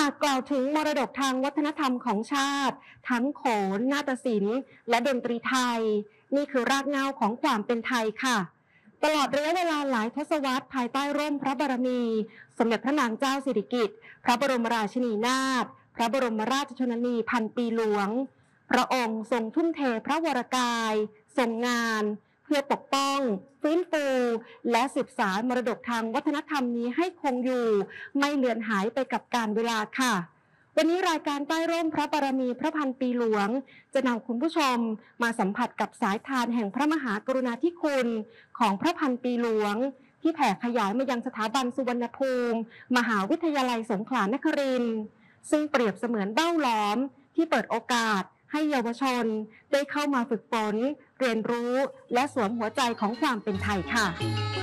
ากกล่าวถึงมรดกทางวัฒนธรรมของชาติทั้งโขนนาฏศิลป์และดนตรีไทยนี่คือรากเหง้าของความเป็นไทยค่ะตลอดระยะเวลาหลายทศวรรษภายใต้ร่มพระบารมีสมเด็จพระนางเจ้าสิริกิติ์พระบรมราชินีนาถพระบรมราชชนนีพันปีหลวงพระองค์ทรงทุ่มเทพระวรกายทรงงานเพื่อปกป้องฟื้นฟูและสืบสานมรดกทางวัฒนธรรมนี้ให้คงอยู่ไม่เลือนหายไปกับกาลเวลาค่ะวันนี้รายการใต้ร่มพระบารมีพระพันปีหลวงจะนำคุณผู้ชมมาสัมผัสกับสายทานแห่งพระมหากรุณาธิคุณของพระพันปีหลวงที่แผ่ขยายมายังสถาบันสุวรรณภูมิมหาวิทยาลัยสงขลานครินทร์ซึ่งเปรียบเสมือนเบ้าหลอมที่เปิดโอกาสให้เยาวชนได้เข้ามาฝึกฝนเรียนรู้และสวมหัวใจของความเป็นไทยค่ะ